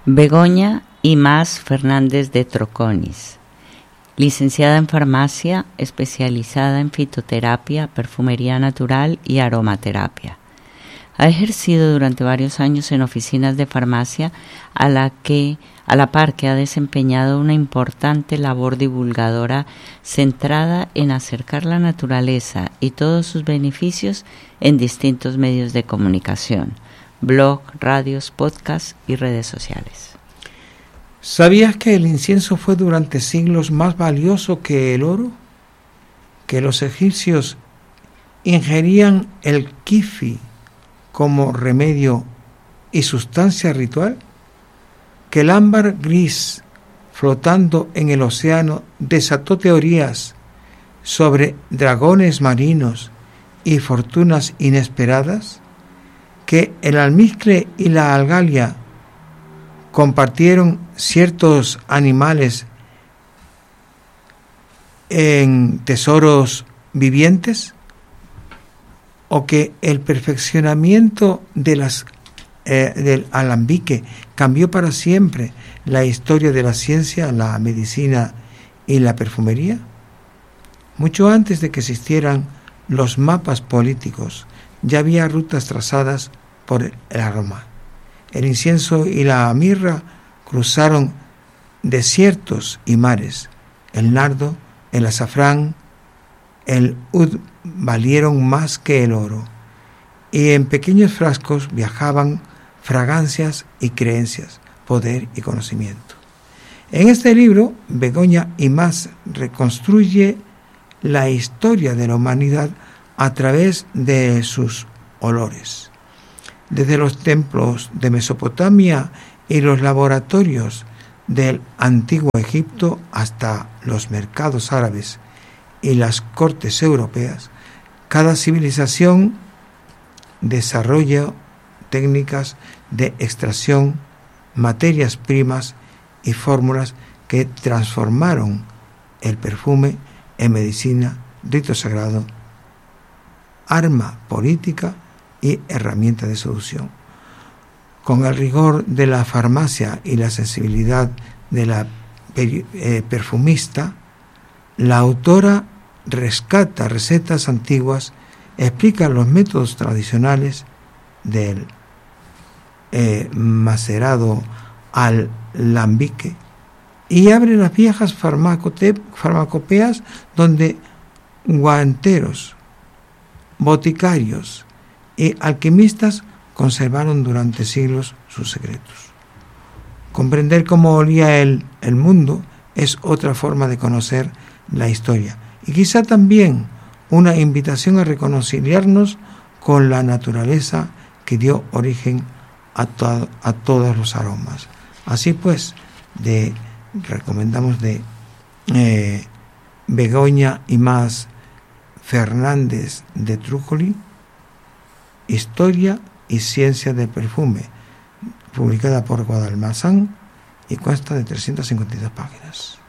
Begoña Imaz Fernández de Troconis, licenciada en farmacia, especializada en fitoterapia, perfumería natural y aromaterapia. Ha ejercido durante varios años en oficinas de farmacia a la par que ha desempeñado una importante labor divulgadora centrada en acercar la naturaleza y todos sus beneficios en distintos medios de comunicación, blog, radios, podcasts y redes sociales. ¿Sabías que el incienso fue durante siglos más valioso que el oro? ¿Que los egipcios ingerían el kifi como remedio y sustancia ritual? ¿Que el ámbar gris flotando en el océano desató teorías sobre dragones marinos y fortunas inesperadas? ¿Que el almizcle y la algalia compartieron ciertos animales en tesoros vivientes? ¿O que el perfeccionamiento del alambique cambió para siempre la historia de la ciencia, la medicina y la perfumería? Mucho antes de que existieran los mapas políticos, ya había rutas trazadas por el aroma. El incienso y la mirra cruzaron desiertos y mares. El nardo, el azafrán, el oud valieron más que el oro. Y en pequeños frascos viajaban fragancias y creencias, poder y conocimiento. En este libro, Begoña Imaz reconstruye la historia de la humanidad a través de sus olores. Desde los templos de Mesopotamia y los laboratorios del antiguo Egipto hasta los mercados árabes y las cortes europeas, cada civilización desarrolla técnicas de extracción, materias primas y fórmulas que transformaron el perfume en medicina, rito sagrado, arma política y herramienta de seducción. Con el rigor de la farmacia y la sensibilidad de la perfumista, la autora rescata recetas antiguas, explica los métodos tradicionales del macerado al alambique y abre las viejas farmacopeas donde guanteros, boticarios y alquimistas conservaron durante siglos sus secretos. Comprender cómo olía el mundo es otra forma de conocer la historia y quizá también una invitación a reconciliarnos con la naturaleza que dio origen a todos los aromas. Así pues, recomendamos de Begoña Imaz Fernández de Troconis, Historia y Ciencia del Perfume, publicada por Guadalmazán y consta de 352 páginas.